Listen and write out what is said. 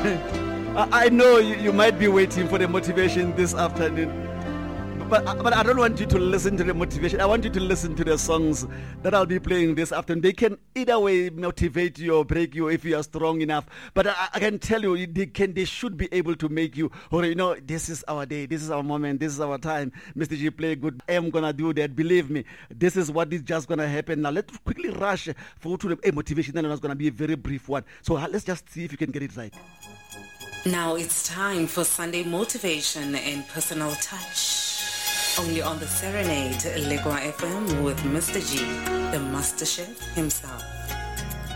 I know you might be waiting for the motivation this afternoon. But I don't want you to listen to the motivation. I want you to listen to the songs that I'll be playing this afternoon. They can either way motivate you or break you if you are strong enough. But I can tell you, they should be able to make you, or this is our day, this is our moment, this is our time. Mr. G, play good. I'm gonna do that. Believe me, this is what is just gonna happen. Now let's quickly rush for to the motivation. And it's gonna be a very brief one. So let's just see if you can get it right. Now it's time for Sunday motivation and personal touch. Only on the Serenade, Legwa FM with Mr. G, the master chef himself.